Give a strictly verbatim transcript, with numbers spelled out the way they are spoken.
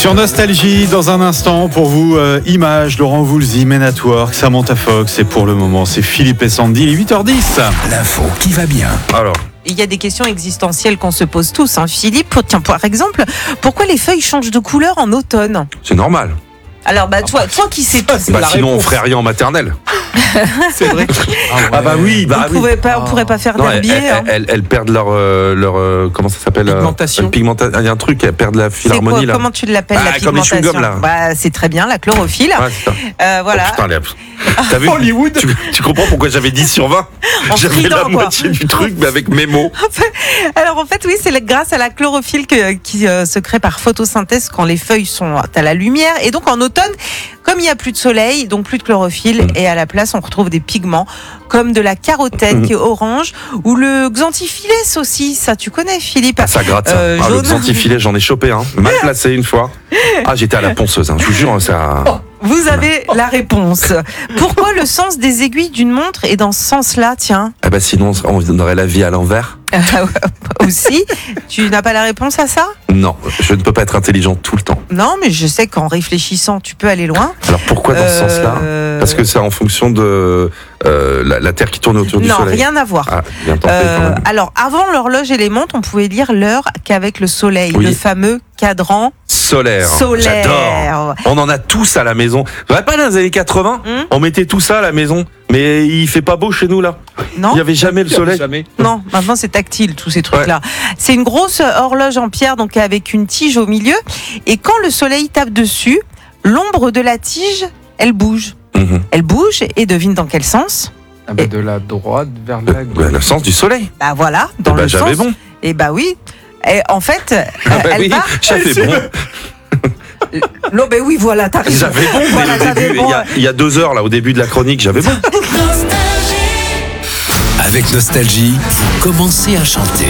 Sur Nostalgie, dans un instant, pour vous, euh, Images, Laurent Voulzy, Men at Work, Samantha Fox, et pour le moment, c'est Philippe et Sandy, il est huit heures dix. L'info qui va bien. Alors, il y a des questions existentielles qu'on se pose tous. Hein. Philippe, tiens, par exemple, pourquoi les feuilles changent de couleur en automne ? C'est normal. Alors, bah, toi, toi qui sais tout. Bah, sinon, on ferait rien en maternelle. c'est vrai. Ah bah oui, bah on oui. pourrait pas, on pourrait pas faire Non, elles, d'herbier. elles, hein. elles, elles perdent leur, euh, leur euh, comment ça s'appelle Pigmentation. euh, pigmenta- Il y a un truc, elles perdent la C'est quoi, philharmonie là. comment tu l'appelles, Ah, la comme les pigmentation chewing-gums, là. Bah, c'est très bien, la chlorophylle. Ouais, c'est ça. Euh, voilà. Oh, putain, les... T'as vu Hollywood. tu, tu comprends pourquoi j'avais dix sur vingt? En J'avais strident, la quoi. moitié du truc, mais avec mes mots. Alors en fait, oui, c'est grâce à la chlorophylle que, qui euh, se crée par photosynthèse quand les feuilles sont à la lumière. Et donc en automne, comme il n'y a plus de soleil, donc plus de chlorophylle, Mmh. et à la place, on retrouve des pigments comme de la carotène Mmh. qui est orange, ou le xanthiphyllès aussi. Ça, tu connais, Philippe? Ah, ça gratte, ça. Euh, Ah, le jaune. xanthiphyllès, j'en ai chopé un. Mal placé une fois. Ah, j'étais à la ponceuse, hein. Je vous jure, ça. Vous avez la réponse. Pourquoi le sens des aiguilles d'une montre est dans ce sens-là, tiens? Ah bah sinon, on aurait la vie à l'envers. Aussi, tu n'as pas la réponse à ça? Non, je ne peux pas être intelligent tout le temps. Non, mais je sais qu'en réfléchissant, tu peux aller loin. Alors pourquoi dans ce sens-là? Euh, Parce que c'est en fonction de euh, la, la Terre qui tourne autour du non, Soleil. rien à voir. Ah, bien tenté Euh, quand même. alors, avant l'horloge et les montres, on pouvait lire l'heure qu'avec le soleil, Oui. le fameux cadran Solaire. solaire. J'adore. On en a tous à la maison. Vous savez pas dans les années quatre-vingts, Hmm on mettait tout ça à la maison. Mais il fait pas beau chez nous là. Non, Il n'y avait jamais le soleil. Jamais. non, maintenant c'est tactile, tous ces trucs-là. C'est une grosse horloge en pierre, donc avec une tige au milieu. Et quand le soleil tape dessus, l'ombre de la tige, elle bouge. Mhm. Elle bouge et devine dans quel sens? Ah bah, de la droite vers la Le, gauche. le sens du soleil. Bah voilà, dans Bah, le j'avais sens. bon. Et bah oui. Et en fait, euh, Ah bah elle oui, va. j'avais bon. Non, ben oui, voilà, t'as raison. J'avais bon. mais Voilà, au t'avais début, bon. il, y a, il y a deux heures là, au début de la chronique, j'avais bon. Avec Nostalgie, vous commencez à chanter.